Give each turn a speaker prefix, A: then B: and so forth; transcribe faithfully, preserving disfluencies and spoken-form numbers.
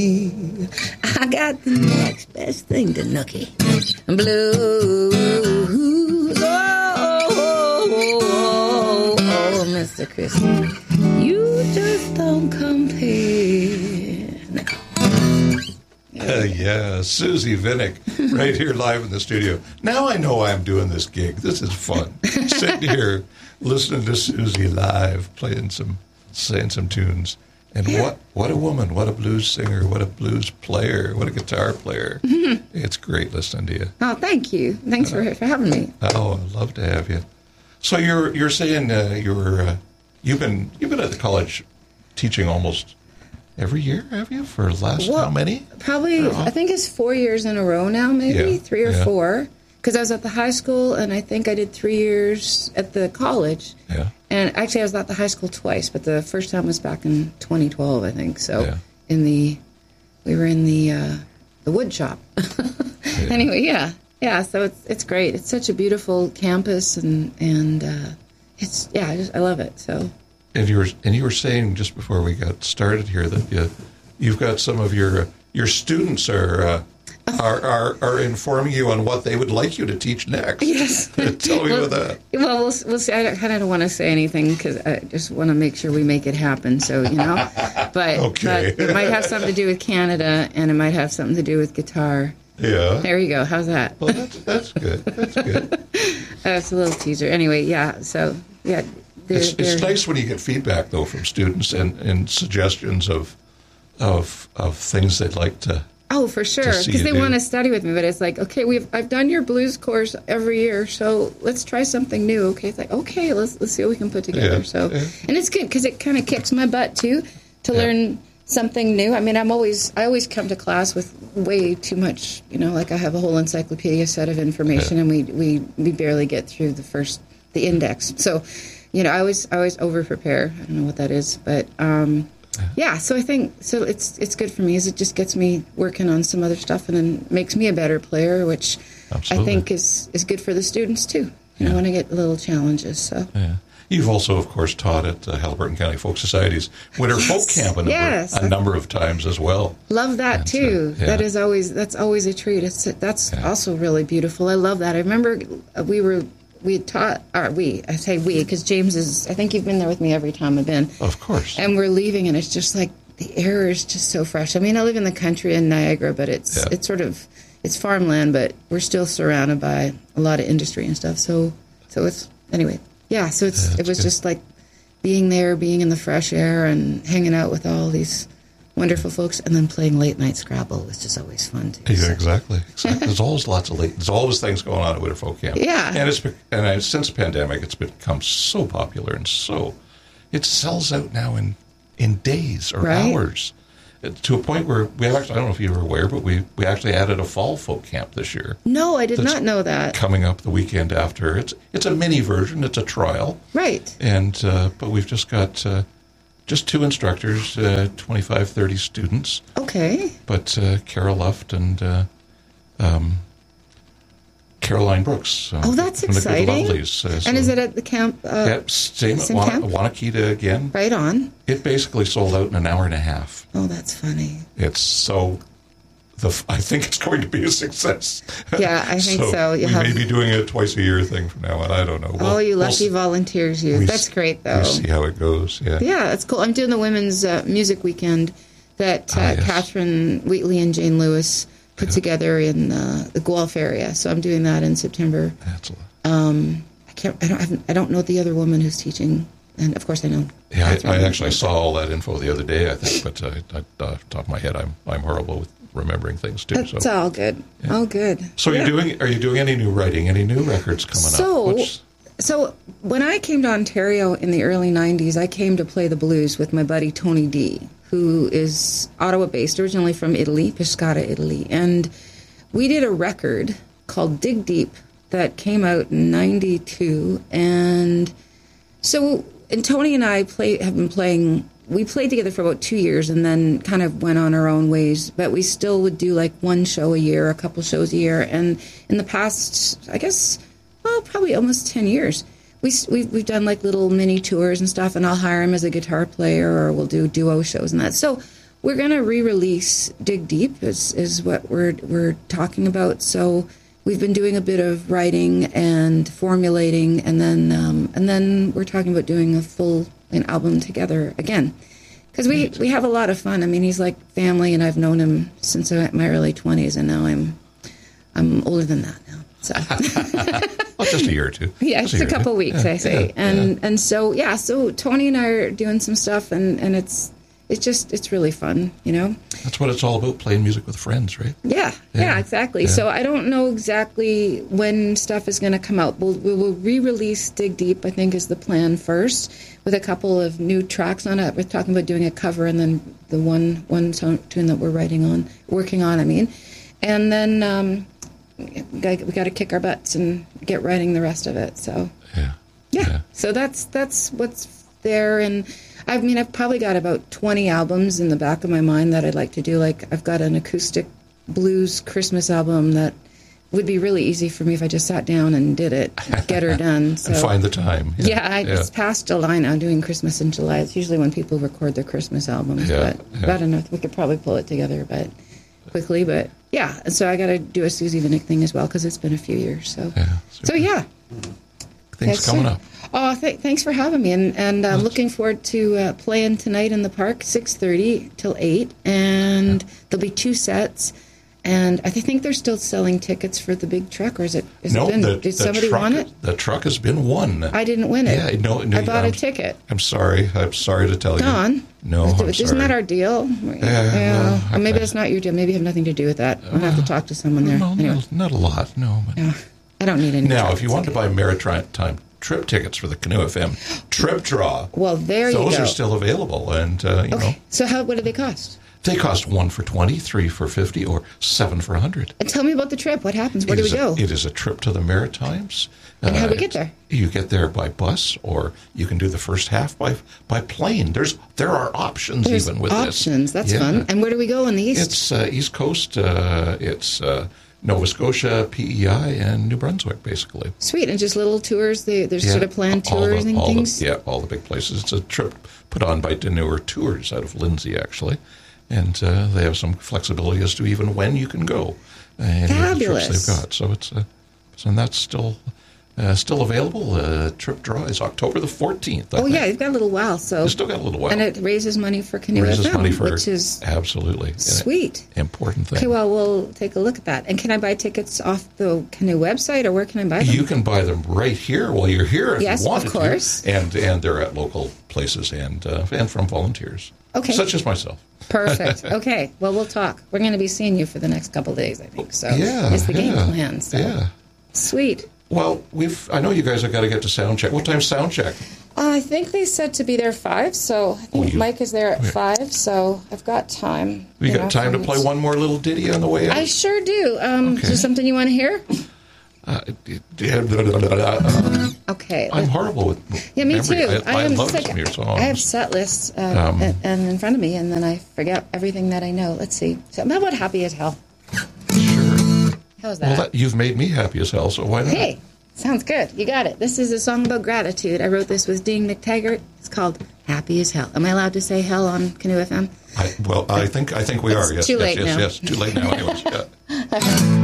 A: I got the next best thing to nookie. Blues. Oh, oh, oh, oh, Mister Christie. You just don't compare. No.
B: Uh, yeah, Susie Vinnick, right here live in the studio. Now I know why I'm doing this gig. This is fun. Sitting here, listening to Susie live, playing some, saying some tunes. And
A: Yeah.
B: what what a woman, what a blues singer, what a blues player, what a guitar player. Mm-hmm. It's great listening to you.
A: Oh, thank you. Thanks uh, for, for having me.
B: Oh, I'd love to have you. So you're you're saying uh, you're uh, you've been you've been at the college teaching almost every year, have you? For the last
A: well,
B: how many?
A: Probably, I think it's four years in a row now, maybe
B: Yeah,
A: three or
B: yeah.
A: four. Because I was at the high school, and I think I did three years at the college.
B: Yeah.
A: And actually, I was at the high school twice, but the first time was back in twenty twelve, I think. So,
B: Yeah.
A: in the, we were in the uh, the wood shop.
B: Yeah.
A: Anyway, yeah, yeah. So it's it's great. It's such a beautiful campus, and and uh, it's yeah, I just I love it. So.
B: And you were and you were saying just before we got started here that you, you've got some of your uh, your students are, uh, are are are informing you on what they would like you to teach next.
A: Yes.
B: Tell me
A: well,
B: about that.
A: Well, we'll, we'll see. I kind of don't want to say anything because I just want to make sure we make it happen. So you know, but,
B: Okay.
A: but it might have something to do with Canada, and it might have something to do with guitar.
B: Yeah.
A: There you go. How's that?
B: Well, that's that's good. That's good.
A: That's a little teaser. Anyway, yeah. So yeah. They're,
B: It's, it's
A: they're,
B: nice when you get feedback though from students and, and suggestions of of of things they'd like to.
A: Oh, for sure,
B: to see
A: because
B: you
A: they
B: do.
A: want to study with me. But it's like, okay, we've I've done your blues course every year, so let's try something new. Okay, it's like, okay, let's let's see what we can put together.
B: Yeah,
A: So,
B: yeah.
A: and it's good because it kind of kicks my butt too to
B: Yeah.
A: learn something new. I mean, I'm always I always come to class with way too much. You know, like I have a whole encyclopedia set of information,
B: Yeah.
A: and we we we barely get through the first the index. So, you know, I always I always over prepare. I don't know what that is, but. um Yeah, so I think so. It's it's good for me, as it just gets me working on some other stuff, and then makes me a better player, which
B: Absolutely.
A: I think is, is good for the students too. You
B: Yeah.
A: know, when I get little challenges. So
B: Yeah. You've also, of course, taught at uh, Haliburton County Folk Society's Winter
A: Yes,
B: Folk Camp a number,
A: yes.
B: a number of times as well.
A: love that
B: And,
A: too.
B: uh, yeah.
A: That is always that's always a treat. It's that's
B: Yeah.
A: also really beautiful. I love that. I remember we were we had taught or we I say we because James is. I think you've been there with me every time I've been.
B: Of course.
A: And we're leaving, and it's just like the air is just so fresh. I mean, I live in the country in Niagara, but it's
B: Yeah.
A: it's sort of it's farmland, but we're still surrounded by a lot of industry and stuff. So so it's anyway, yeah. So it's
B: Yeah,
A: it was
B: good.
A: just like being there, being in the fresh air, and hanging out with all these wonderful folks, and then playing late night Scrabble was just always fun too.
B: Yeah,
A: So-
B: exactly. exactly. There's always lots of late. There's always things going on at Winter Folk Camp.
A: Yeah.
B: and it's be- and I, since the pandemic, it's become so popular and so it sells out now in in days or
A: Right.
B: hours, uh, to a point where we have actually. I don't know if you were aware, but we we actually added a fall folk camp this year.
A: No, I did
B: That's
A: not know that.
B: Coming up the weekend after. It's it's a mini version. It's a trial.
A: Right.
B: And uh, but we've just got uh, just two instructors, uh, twenty-five, thirty students.
A: Okay.
B: But uh, Carol Luft and uh, um, Caroline Brooks. Uh,
A: Oh, that's
B: from the Good
A: exciting.
B: Lovelies. Uh,
A: And is
B: so-
A: it at the camp? Uh,
B: Yep, same,
A: same
B: Wana-
A: camp?
B: Wanakita again.
A: Right on.
B: It basically sold out in an hour and a half.
A: Oh, that's funny.
B: It's so. The, f- I think it's going to be a success.
A: Yeah, I think so. You
B: we
A: have-
B: may be doing a twice a year thing from now on. I don't know. We'll-
A: oh, you
B: we'll
A: lucky
B: s-
A: volunteers, you.
B: we
A: That's
B: s-
A: great, though.
B: We see how it goes. Yeah.
A: Yeah, that's cool. I'm doing the women's uh, music weekend that uh,
B: Ah, yes.
A: Catherine Wheatley and Jane Lewis put together in uh, the Guelph area. So I'm doing that in September.
B: That's a lot.
A: Um, I can't. I don't. I, haven't, I don't know the other woman who's teaching, and of course I know.
B: Yeah, I,
A: Catherine
B: I actually
A: Wheatley.
B: saw all that info the other day. I think, but uh, I, uh, top of my head, I'm I'm horrible with remembering things too.
A: That's
B: so,
A: all good.
B: Yeah.
A: All good.
B: so
A: Yeah.
B: you're doing? Are you doing any new writing? Any new records coming
A: So,
B: up? What's-
A: so when I came to Ontario in the early nineties, I came to play the blues with my buddy Tony D, who is Ottawa-based, originally from Italy, Pescara, Italy. And we did a record called Dig Deep that came out in ninety-two. And so, and Tony and I play, have been playing, we played together for about two years and then kind of went on our own ways. But we still would do like one show a year, a couple shows a year. And in the past, I guess, well, probably almost ten years, we, we've, we've done like little mini tours and stuff, and I'll hire him as a guitar player, or we'll do duo shows and that. So we're going to re-release Dig Deep is, is what we're we're talking about. So we've been doing a bit of writing and formulating, and then um, and then we're talking about doing a full an album together again. Because we, we have a lot of fun. I mean, he's like family, and I've known him since my early twenties, and now I'm I'm older than that now. So
B: well, just a year or two.
A: Yeah,
B: just
A: just a,
B: a
A: couple weeks,
B: yeah,
A: I say.
B: yeah,
A: and
B: yeah.
A: and so yeah, so Tony and I are doing some stuff, and, and it's it's just it's really fun, you know.
B: That's what it's all about, playing music with friends, right?
A: Yeah, yeah,
B: Yeah,
A: exactly.
B: yeah.
A: So I don't know exactly when stuff is going to come out. We'll, we will re-release Dig Deep, I think, is the plan first, with a couple of new tracks on it. We're talking about doing a cover, and then the one one tone, tune that we're writing on, working on. I mean, and then um, we got to kick our butts and get writing the rest of it. So
B: Yeah.
A: yeah,
B: Yeah.
A: so that's that's what's there. And I mean, I've probably got about twenty albums in the back of my mind that I'd like to do. Like, I've got an acoustic blues Christmas album that would be really easy for me if I just sat down and did it, get her done. So,
B: And find the time.
A: yeah, I, it's past July now, doing Christmas in July. It's usually when people record their Christmas albums.
B: Yeah,
A: but
B: yeah.
A: I don't know, we could probably pull it together, but quickly. But yeah, and so I got to do a Susie Vinnick thing as well, because it's been a few years. So,
B: Yeah,
A: so
B: super.
A: yeah.
B: Things
A: Yes,
B: coming
A: sir.
B: up.
A: Oh, th- thanks for having me, and and uh, looking forward to uh, playing tonight in the park, six thirty till eight, and there'll be two sets, and I think they're still selling tickets for the big truck, or is it? Is
B: No,
A: it been,
B: the,
A: did
B: the
A: somebody
B: truck,
A: want it?
B: The truck has been won.
A: I didn't win it.
B: Yeah, no, no,
A: I bought
B: I'm,
A: a ticket.
B: I'm sorry. I'm sorry to tell you.
A: Don,
B: No, I'm
A: isn't
B: sorry.
A: that our deal? Yeah,
B: well,
A: or maybe
B: I-
A: that's not your deal. Maybe you have nothing to do with that. I'll have to talk to someone there.
B: No,
A: Anyway,
B: not, not a lot. No. But
A: no, I don't need any.
B: now,
A: tickets.
B: if you want to buy maritime trip tickets for the Canoe F M trip draw,
A: well, there you
B: those
A: go.
B: are still available, and uh, you know
A: Okay, so how? What do they cost?
B: they cost one for twenty, three for fifty, or seven for a hundred.
A: And tell me about the trip. What happens? Where do we go?
B: It is a trip to the Maritimes.
A: And how do we get
B: it's-
A: there?
B: You get there by bus, or you can do the first half by by plane. There's there are options
A: There's
B: even with
A: options.
B: this.
A: That's
B: Yeah.
A: fun. And where do we go in the east?
B: It's uh, East Coast. Uh, it's uh, Nova Scotia, P E I, and New Brunswick, basically.
A: Sweet, and just little tours. They, there's
B: Yeah,
A: sort of planned
B: all
A: tours
B: the-
A: and
B: all the-
A: things.
B: yeah, all the big places. It's a trip put on by Deneuer Tours out of Lindsay, actually, and uh, they have some flexibility as to even when you can go. Uh, any of the
A: Fabulous.
B: trips they've got. So it's uh, so and that's still uh, still available. Uh, trip draw is October the fourteenth. I
A: Oh
B: think.
A: yeah, you've got a little while. So
B: You still got a little while.
A: and it raises money for Canoe
B: Raises
A: F M,
B: money for
A: which is
B: absolutely
A: sweet.
B: an important thing.
A: Okay, well we'll take a look at that. And can I buy tickets off the Canoe website, or where can I buy them?
B: You can buy them right here while you're here if
A: Yes,
B: you
A: of
B: wanted
A: course.
B: to, and and they're at local places and uh, and from volunteers,
A: Okay.
B: such as myself.
A: Perfect. Okay, well we'll talk. We're going to be seeing you for the next couple of days, I think. So
B: Yeah,
A: it's the game
B: yeah,
A: plan. So
B: Yeah.
A: sweet.
B: Well, we've. I know you guys have got to get to sound check. What time's sound check?
A: Uh, I think they said to be there five, so I think
B: Oh, you-
A: Mike is there at
B: yeah.
A: five, so I've got time.
B: We
A: you
B: got
A: know,
B: time to
A: from-
B: play one more little ditty on the way out.
A: I sure do. Um,
B: Okay.
A: Is there something you want to hear?
B: Uh, I'm
A: Okay. let-
B: horrible with
A: yeah, me
B: memory.
A: too.
B: I, I
A: am
B: love
A: sick.
B: some of your songs.
A: I have set lists uh,
B: Um,
A: and, and in front of me, and then I forget everything that I know. Let's see. So, how about Happy as Hell?
B: Sure.
A: How's that?
B: Well, that, you've made me happy as hell, so why not?
A: Hey, sounds good. You got it. This is a song about gratitude. I wrote this with Dean McTaggart. It's called Happy as Hell. Am I allowed to say hell on Canoe F M?
B: I, well, I think I think we
A: It's
B: are. Yes,
A: too
B: yes,
A: late
B: yes,
A: now.
B: yes. Too late now. Anyways, yeah.